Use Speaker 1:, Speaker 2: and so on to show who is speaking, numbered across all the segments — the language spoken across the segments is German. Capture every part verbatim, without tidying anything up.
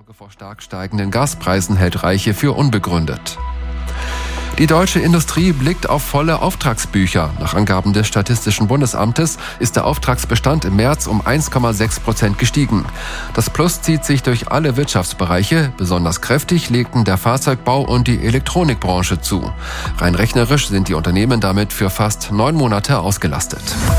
Speaker 1: Sorge vor stark steigenden Gaspreisen hält Reiche für unbegründet. Die deutsche Industrie blickt auf volle Auftragsbücher. Nach Angaben des Statistischen Bundesamtes ist der Auftragsbestand im März um eins Komma sechs Prozent gestiegen. Das Plus zieht sich durch alle Wirtschaftsbereiche. Besonders kräftig legten der Fahrzeugbau und die Elektronikbranche zu. Rein rechnerisch sind die Unternehmen damit für fast neun Monate ausgelastet.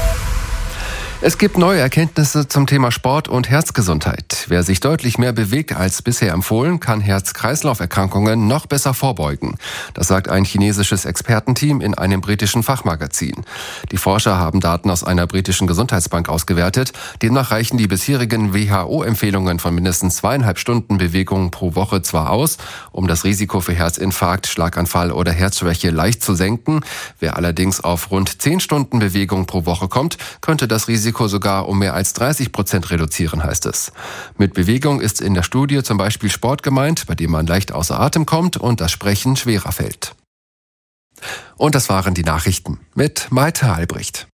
Speaker 1: Es gibt neue Erkenntnisse zum Thema Sport und Herzgesundheit. Wer sich deutlich mehr bewegt als bisher empfohlen, kann Herz-Kreislauf-Erkrankungen noch besser vorbeugen. Das sagt ein chinesisches Expertenteam in einem britischen Fachmagazin. Die Forscher haben Daten aus einer britischen Gesundheitsbank ausgewertet. Demnach reichen die bisherigen W H O-Empfehlungen von mindestens zweieinhalb Stunden Bewegung pro Woche zwar aus, um das Risiko für Herzinfarkt, Schlaganfall oder Herzschwäche leicht zu senken. Wer allerdings auf rund zehn Stunden Bewegung pro Woche kommt, könnte das Risiko sogar um mehr als dreißig Prozent reduzieren, heißt es. Mit Bewegung ist in der Studie zum Beispiel Sport gemeint, bei dem man leicht außer Atem kommt und das Sprechen schwerer fällt. Und das waren die Nachrichten mit Maite Albrecht.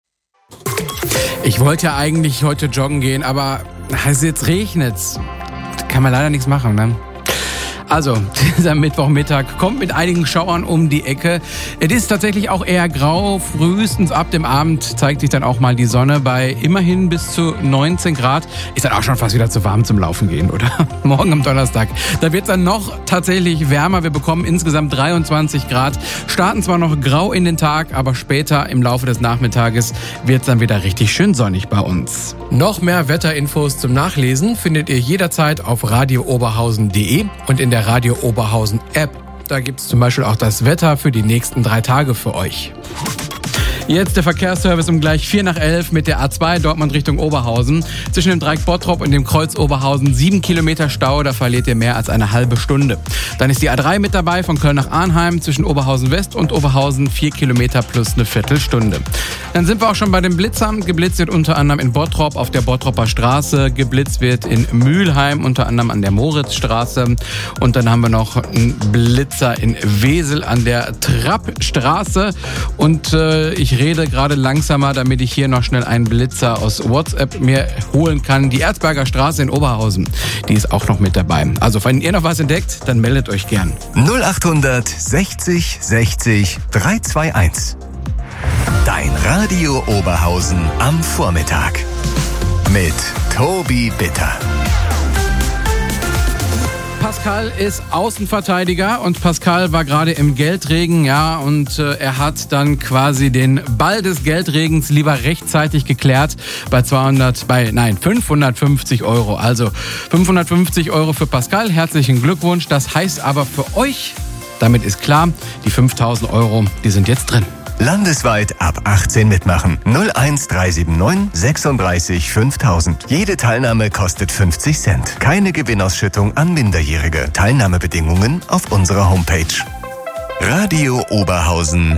Speaker 2: Ich wollte ja eigentlich heute joggen gehen, aber es jetzt regnet's. Kann man leider nichts machen, ne? Also, dieser Mittwochmittag kommt mit einigen Schauern um die Ecke. Es ist tatsächlich auch eher grau. Frühestens ab dem Abend zeigt sich dann auch mal die Sonne bei immerhin bis zu neunzehn Grad. Ist dann auch schon fast wieder zu warm zum Laufen gehen, oder? Morgen am Donnerstag. Da wird es dann noch tatsächlich wärmer. Wir bekommen insgesamt dreiundzwanzig Grad. Starten zwar noch grau in den Tag, aber später im Laufe des Nachmittages wird es dann wieder richtig schön sonnig bei uns.
Speaker 3: Noch mehr Wetterinfos zum Nachlesen findet ihr jederzeit auf radio oberhausen punkt de und in der Radio Oberhausen App. Da gibt es zum Beispiel auch das Wetter für die nächsten drei Tage für euch.
Speaker 2: Jetzt der Verkehrsservice um gleich vier nach elf mit der A zwei Dortmund Richtung Oberhausen. Zwischen dem Dreieck Bottrop und dem Kreuz Oberhausen sieben Kilometer Stau, da verliert ihr mehr als eine halbe Stunde. Dann ist die A drei mit dabei von Köln nach Arnheim zwischen Oberhausen West und Oberhausen vier Kilometer plus eine Viertelstunde. Dann sind wir auch schon bei den Blitzern. Geblitzt wird unter anderem in Bottrop auf der Bottropper Straße. Geblitzt wird in Mülheim unter anderem an der Moritzstraße. Und dann haben wir noch einen Blitzer in Wesel an der Trappstraße. Und äh, ich rede gerade langsamer, damit ich hier noch schnell einen Blitzer aus WhatsApp mir holen kann. Die Erzberger Straße in Oberhausen, die ist auch noch mit dabei. Also, wenn ihr noch was entdeckt, dann meldet euch gern.
Speaker 4: null achthundert sechzig sechzig dreihunderteinundzwanzig. Dein Radio Oberhausen am Vormittag. Mit Tobi Bitter.
Speaker 2: Pascal ist Außenverteidiger und Pascal war gerade im Geldregen, ja, und äh, er hat dann quasi den Ball des Geldregens lieber rechtzeitig geklärt bei zweihundert, bei, nein, fünfhundertfünfzig Euro. Also fünfhundertfünfzig Euro für Pascal, herzlichen Glückwunsch. Das heißt aber für euch, damit ist klar, die fünftausend Euro, die sind jetzt drin.
Speaker 4: Landesweit ab achtzehn mitmachen. null eins drei sieben neun sechsunddreißig fünftausend. Jede Teilnahme kostet fünfzig Cent. Keine Gewinnausschüttung an Minderjährige. Teilnahmebedingungen auf unserer Homepage. Radio Oberhausen